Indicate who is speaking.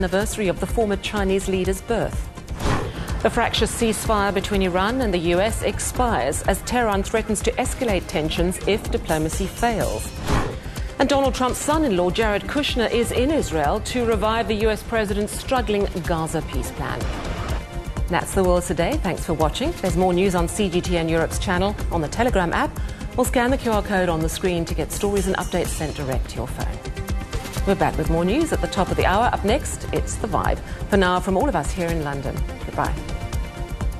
Speaker 1: Anniversary of the former Chinese leader's birth. The fractious ceasefire between Iran and the US expires as Tehran threatens to escalate tensions if diplomacy fails. And Donald Trump's son-in-law, Jared Kushner, is in Israel to revive the US president's struggling Gaza peace plan. That's the world today. Thanks for watching. There's more news on CGTN Europe's channel, on the Telegram app, or scan the QR code on the screen to get stories and updates sent direct to your phone. We're back with more news at the top of the hour. Up next, it's The Vibe. For now, from all of us here in London, goodbye.